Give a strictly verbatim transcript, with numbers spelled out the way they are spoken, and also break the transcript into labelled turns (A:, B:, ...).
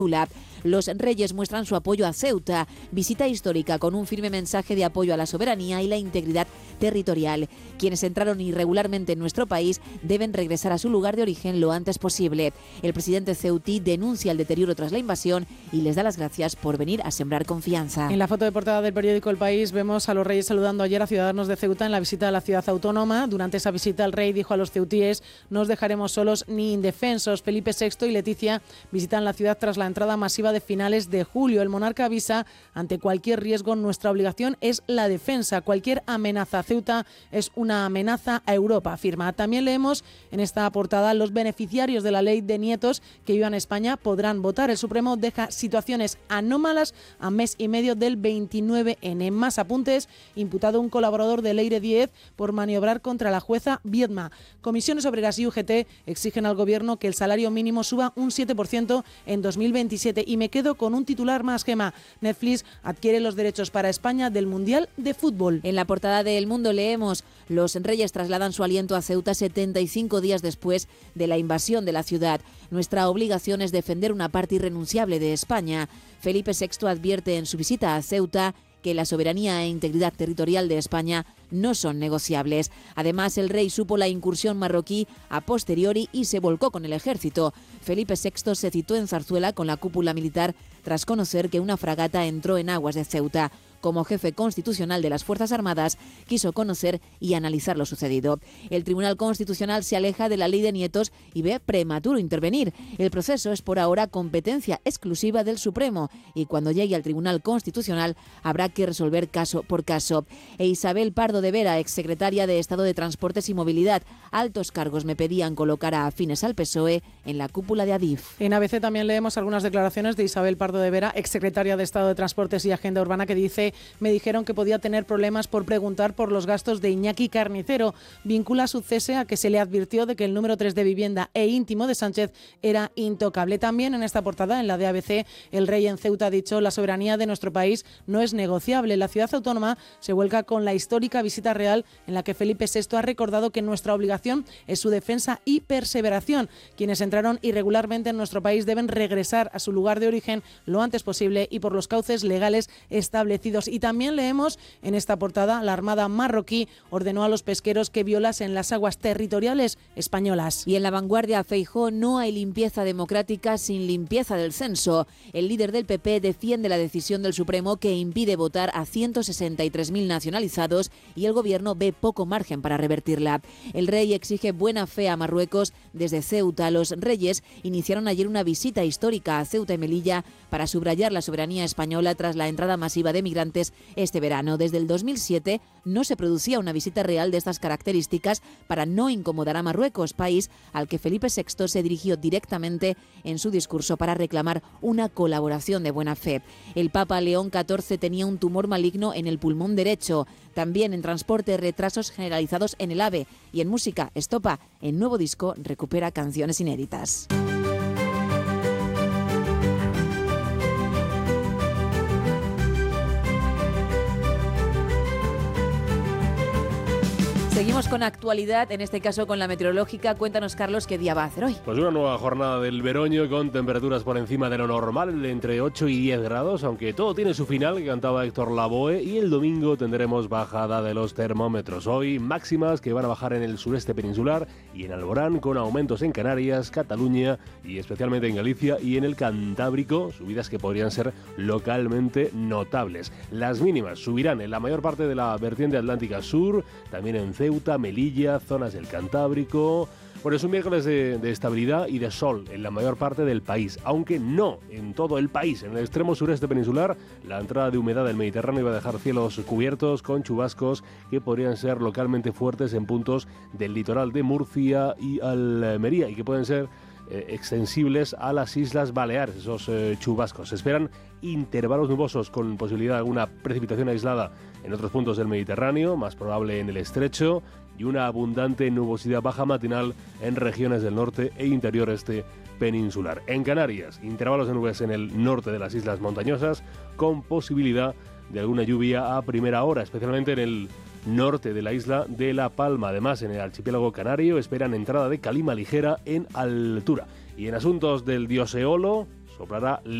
A: Los Reyes muestran su apoyo a Ceuta, visita histórica con un firme mensaje de apoyo a la soberanía y la integridad territorial. Quienes entraron irregularmente en nuestro país deben regresar a su lugar de origen lo antes posible. El presidente ceutí denuncia el deterioro tras la invasión y les da las gracias por venir a sembrar confianza.
B: En la foto de portada del periódico El País vemos a los Reyes saludando ayer a ciudadanos de Ceuta en la visita a la ciudad autónoma. Durante esa visita el rey dijo a los ceutíes: no os dejaremos solos ni indefensos. Felipe sexto y Leticia visitan la ciudad tras la entrada masiva de finales de julio. El monarca avisa: ante cualquier riesgo nuestra obligación es la defensa. Cualquier amenaza a Ceuta es una amenaza a Europa, afirma. También leemos en esta portada: los beneficiarios de la ley de nietos que vivan en España podrán votar. El Supremo deja situaciones anómalas a mes y medio del veintinueve ene. Más apuntes: imputado un colaborador de Leire diez por maniobrar contra la jueza Viedma. Comisiones Obreras y U G T exigen al gobierno que el salario mínimo suba un siete por ciento en dos mil veintisiete. Y me quedo con un titular más, Gema. Netflix adquiere los derechos para España del Mundial de Fútbol.
A: En la portada de El Mundo leemos: los Reyes trasladan su aliento a Ceuta setenta y cinco días después de la invasión de la ciudad. Nuestra obligación es defender una parte irrenunciable de España. Felipe sexto advierte en su visita a Ceuta que la soberanía e integridad territorial de España no son negociables. Además, el rey supo la incursión marroquí a posteriori y se volcó con el ejército. Felipe sexto se citó en Zarzuela con la cúpula militar tras conocer que una fragata entró en aguas de Ceuta. Como jefe constitucional de las Fuerzas Armadas, quiso conocer y analizar lo sucedido. El Tribunal Constitucional se aleja de la ley de nietos y ve prematuro intervenir. El proceso es por ahora competencia exclusiva del Supremo y cuando llegue al Tribunal Constitucional habrá que resolver caso por caso. E Isabel Pardo de Vera, exsecretaria de Estado de Transportes y Movilidad: altos cargos me pedían colocar a afines al P S O E en la cúpula de Adif.
B: En A B C también leemos algunas declaraciones de Isabel Pardo de Vera, exsecretaria de Estado de Transportes y Agenda Urbana, que dice: me dijeron que podía tener problemas por preguntar por los gastos de Iñaki Carnicero. Vincula su cese a que se le advirtió de que el número tres de vivienda e íntimo de Sánchez era intocable. También en esta portada, en la de A B C, el rey en Ceuta ha dicho: la soberanía de nuestro país no es negociable. La ciudad autónoma se vuelca con la histórica visita real en la que Felipe sexto ha recordado que nuestra obligación es su defensa y perseveración. Quienes entraron irregularmente en nuestro país deben regresar a su lugar de origen lo antes posible y por los cauces legales establecidos. Y también También leemos en esta portada: la Armada marroquí ordenó a los pesqueros que violasen las aguas territoriales españolas.
A: Y en La Vanguardia, Feijóo: no hay limpieza democrática sin limpieza del censo. El líder del P P defiende la decisión del Supremo que impide votar a ciento sesenta y tres mil nacionalizados y el gobierno ve poco margen para revertirla. El rey exige buena fe a Marruecos desde Ceuta. Los Reyes iniciaron ayer una visita histórica a Ceuta y Melilla para subrayar la soberanía española tras la entrada masiva de migrantes este verano. Desde el dos mil siete no se producía una visita real de estas características para no incomodar a Marruecos, país al que Felipe sexto se dirigió directamente en su discurso para reclamar una colaboración de buena fe. El Papa León catorce tenía un tumor maligno en el pulmón derecho. También en transporte, retrasos generalizados en el AVE. Y en música, Estopa, en nuevo disco, recupera canciones inéditas. Seguimos con actualidad, en este caso con la meteorológica. Cuéntanos, Carlos, ¿qué día va a hacer hoy?
C: Pues una nueva jornada del veroño con temperaturas por encima de lo normal, entre ocho y diez grados, aunque todo tiene su final, que cantaba Héctor Lavoe, y el domingo tendremos bajada de los termómetros. Hoy máximas que van a bajar en el sureste peninsular y en Alborán, con aumentos en Canarias, Cataluña y especialmente en Galicia y en el Cantábrico, subidas que podrían ser localmente notables. Las mínimas subirán en la mayor parte de la vertiente atlántica sur, también en Ceuta, Melilla, zonas del Cantábrico. Bueno, es un miércoles de, de estabilidad y de sol en la mayor parte del país, aunque no en todo el país. En el extremo sureste peninsular, la entrada de humedad del Mediterráneo va a dejar cielos cubiertos con chubascos que podrían ser localmente fuertes en puntos del litoral de Murcia y Almería y que pueden ser eh, extensibles a las Islas Baleares, esos eh, chubascos. Se esperan intervalos nubosos con posibilidad de alguna precipitación aislada en otros puntos del Mediterráneo, más probable en el estrecho, y una abundante nubosidad baja matinal en regiones del norte e interior este peninsular. En Canarias, intervalos de nubes en el norte de las islas montañosas, con posibilidad de alguna lluvia a primera hora, especialmente en el norte de la isla de La Palma. Además, en el archipiélago canario esperan entrada de calima ligera en altura. Y en asuntos del dios Eolo, Soplará